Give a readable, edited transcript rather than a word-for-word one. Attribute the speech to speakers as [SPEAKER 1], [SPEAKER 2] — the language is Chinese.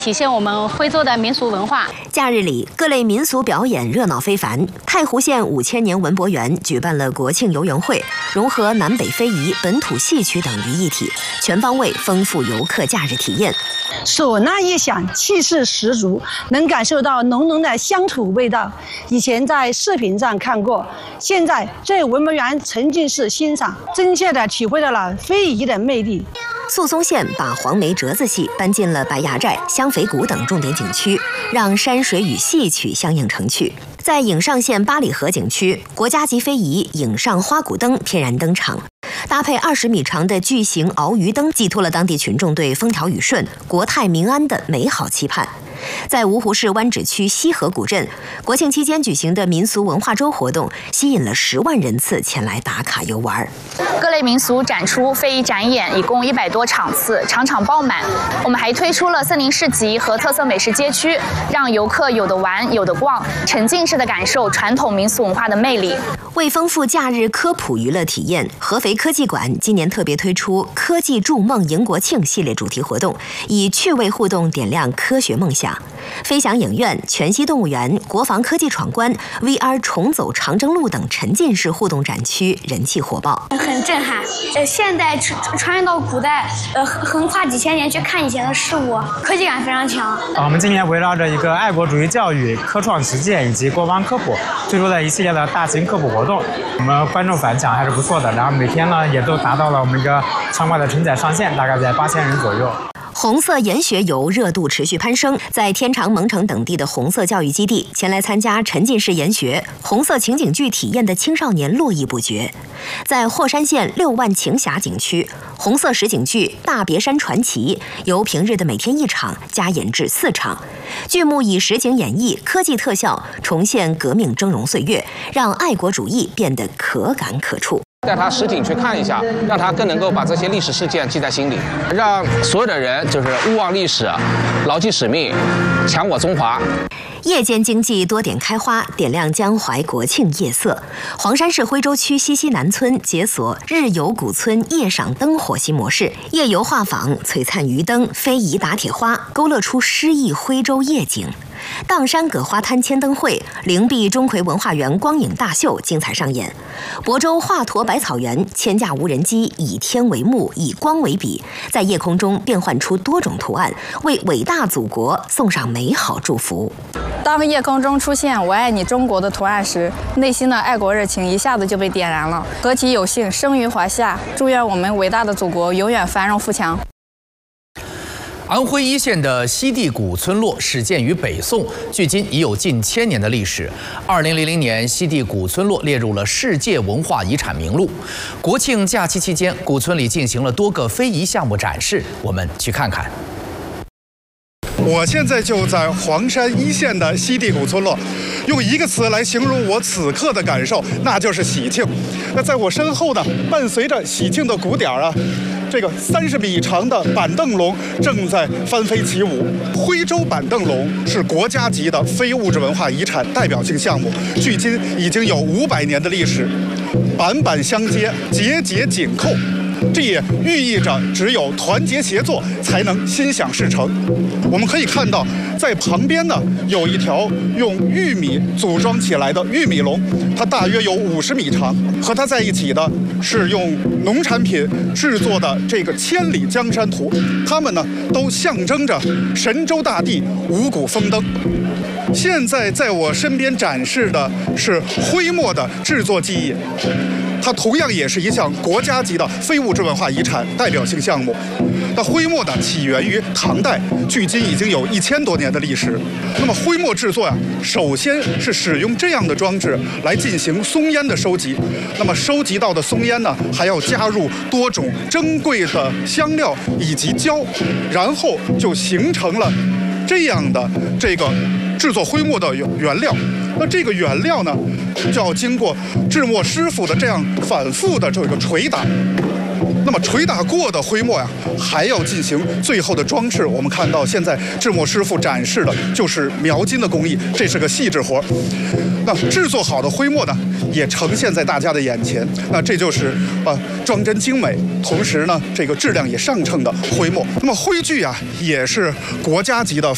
[SPEAKER 1] 体现我们徽州的民俗文化。
[SPEAKER 2] 假日里，各类民俗表演热闹非凡。太湖县5000年文博园举办了国庆游园会，融合南北非遗、本土戏曲等于一体，全方位丰富游客假日体验。
[SPEAKER 3] 唢呐一响，气势十足，能感受到浓浓的乡土味道。以前在视频上看过，现在在文博园沉浸式欣赏，真切地体会到了非遗的魅力。
[SPEAKER 2] 宿松县把黄梅折子戏搬进了白崖寨、香肥谷等重点景区，让山水与戏曲相映成趣。在颍上县八里河景区，国家级非遗颍上花鼓灯天然登场，搭配20米长的巨型鳌鱼灯，寄托了当地群众对风调雨顺、国泰民安的美好期盼。在芜湖市湾址区西河古镇，国庆期间举行的民俗文化周活动，吸引了10万人次前来打卡游玩。
[SPEAKER 1] 各类民俗展出、非遗展演一共100多场次，场场爆满。我们还推出了森林市集和特色美食街区，让游客有的玩、有的逛，沉浸式的感受传统民俗文化的魅力。
[SPEAKER 2] 为丰富假日科普娱乐体验，合肥科技馆今年特别推出“科技筑梦迎国庆”系列主题活动，以趣味互动点亮科学梦想。飞翔影院、全息动物园、国防科技闯关、VR 重走长征路等沉浸式互动展区人气火爆，
[SPEAKER 4] 很震撼。现代穿越到古代，横跨几千年去看以前的事物，科技感非常强。
[SPEAKER 5] 我们今年围绕着一个爱国主义教育、科创实践以及国防科普，推出了一系列的大型科普活动。我们观众反响还是不错的，然后每天呢也都达到了我们一个畅快的承载上限，大概在8000人左右。
[SPEAKER 2] 红色研学游热度持续攀升，在天长、蒙城等地的红色教育基地，前来参加沉浸式研学、红色情景剧体验的青少年络绎不绝。在霍山县6万晴峡景区，红色实景剧《大别山传奇》由平日的每天1场加演至4场，剧目以实景演绎、科技特效重现革命峥嵘岁月，让爱国主义变得可感可触。
[SPEAKER 6] 带他实景去看一下，让他更能够把这些历史事件记在心里，让所有的人就是勿忘历史，牢记使命，强我中华。
[SPEAKER 2] 夜间经济多点开花，点亮江淮国庆夜色。黄山市徽州区西南村解锁日游古村夜赏灯火新模式，夜游画舫、璀璨鱼灯、非遗打铁花，勾勒出诗意徽州夜景。砀山葛花滩牵灯会、灵璧钟馗文化园光影大秀精彩上演。亳州华佗百草园千架无人机以天为幕，以光为笔，在夜空中变换出多种图案，为伟大祖国送上美好祝福。
[SPEAKER 7] 当夜空中出现"我爱你中国"的图案时，内心的爱国热情一下子就被点燃了。何其有幸生于华夏，祝愿我们伟大的祖国永远繁荣富强。
[SPEAKER 8] 安徽一线的西递谷村落始建于北宋，距今已有近1000年的历史。2000年，西递谷村落列入了世界文化遗产名录。国庆假期期间，古村里进行了多个非遗项目展示，我们去看看。
[SPEAKER 9] 我现在就在黄山一线的西递谷村落，用一个词来形容我此刻的感受，那就是喜庆。那在我身后呢，伴随着喜庆的鼓点啊，这个30米长的板凳龙正在翻飞起舞。徽州板凳龙是国家级的非物质文化遗产代表性项目，距今已经有500年的历史，板板相接，节节紧扣。这也寓意着只有团结协作才能心想事成。我们可以看到，在旁边呢有一条用玉米组装起来的玉米龙，它大约有50米长。和它在一起的是用农产品制作的这个千里江山图，它们呢都象征着神州大地五谷丰登。现在在我身边展示的是徽墨的制作技艺。它同样也是一项国家级的非物质文化遗产代表性项目。那徽墨呢，起源于唐代，距今已经有1000多年的历史。那么徽墨制作呀，首先是使用这样的装置来进行松烟的收集。那么收集到的松烟呢，还要加入多种珍贵的香料以及胶，然后就形成了这样的这个制作徽墨的原料。那这个原料呢，就要经过制墨师傅的这样反复的这个捶打。那么捶打过的徽墨呀，还要进行最后的装饰。我们看到现在制墨师傅展示的就是描金的工艺，这是个细致活。那制作好的徽墨呢，也呈现在大家的眼前。那这就是装帧精美，同时呢，这个质量也上乘的徽墨。那么徽剧啊，也是国家级的